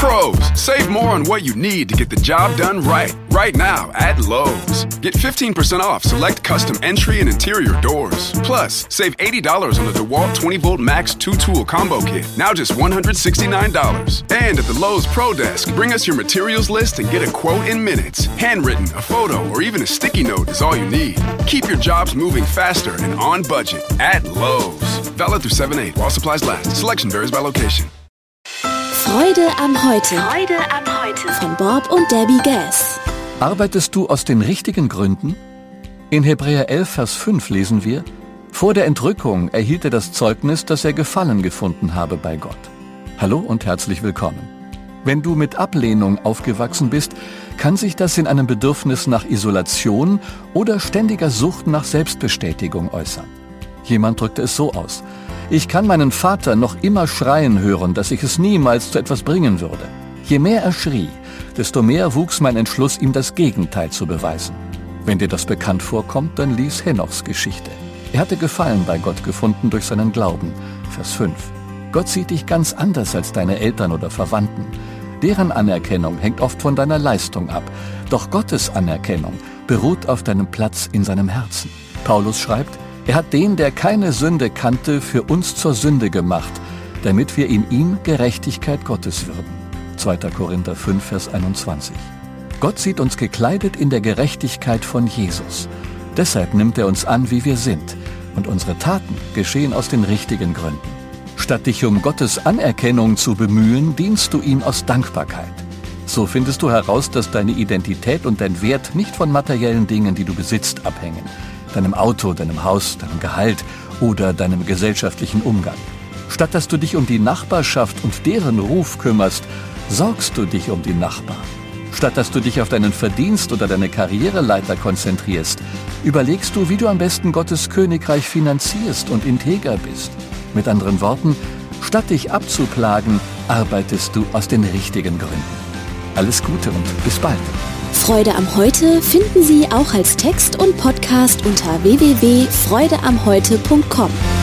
Pros, save more on what you need to get the job done right. Right now at Lowe's. Get 15% off select custom entry and interior doors. Plus, save $80 on the DeWalt 20-volt Max 2-tool combo kit. Now just $169. And at the Lowe's Pro Desk, bring us your materials list and get a quote in minutes. Handwritten, a photo, or even a sticky note is all you need. Keep your jobs moving faster and on budget at Lowe's. Valid through 7/8 while supplies last. Selection varies by location. Freude am Heute. Freude am Heute. Von Bob und Debbie Gass. Arbeitest du aus den richtigen Gründen? In Hebräer 11, Vers 5 lesen wir: Vor der Entrückung erhielt er das Zeugnis, dass er Gefallen gefunden habe bei Gott. Hallo und herzlich willkommen. Wenn du mit Ablehnung aufgewachsen bist, kann sich das in einem Bedürfnis nach Isolation oder ständiger Sucht nach Selbstbestätigung äußern. Jemand drückte es so aus: Ich kann meinen Vater noch immer schreien hören, dass ich es niemals zu etwas bringen würde. Je mehr er schrie, desto mehr wuchs mein Entschluss, ihm das Gegenteil zu beweisen. Wenn dir das bekannt vorkommt, dann lies Henochs Geschichte. Er hatte Gefallen bei Gott gefunden durch seinen Glauben. Vers 5. Gott sieht dich ganz anders als deine Eltern oder Verwandten. Deren Anerkennung hängt oft von deiner Leistung ab. Doch Gottes Anerkennung beruht auf deinem Platz in seinem Herzen. Paulus schreibt: Er hat den, der keine Sünde kannte, für uns zur Sünde gemacht, damit wir in ihm Gerechtigkeit Gottes würden. 2. Korinther 5, Vers 21. Gott sieht uns gekleidet in der Gerechtigkeit von Jesus. Deshalb nimmt er uns an, wie wir sind. Und unsere Taten geschehen aus den richtigen Gründen. Statt dich um Gottes Anerkennung zu bemühen, dienst du ihm aus Dankbarkeit. So findest du heraus, dass deine Identität und dein Wert nicht von materiellen Dingen, die du besitzt, abhängen. Deinem Auto, deinem Haus, deinem Gehalt oder deinem gesellschaftlichen Umgang. Statt dass du dich um die Nachbarschaft und deren Ruf kümmerst, sorgst du dich um die Nachbarn. Statt dass du dich auf deinen Verdienst oder deine Karriereleiter konzentrierst, überlegst du, wie du am besten Gottes Königreich finanzierst und integer bist. Mit anderen Worten, statt dich abzuplagen, arbeitest du aus den richtigen Gründen. Alles Gute und bis bald. Freude am Heute finden Sie auch als Text und Podcast unter www.freudeamheute.com.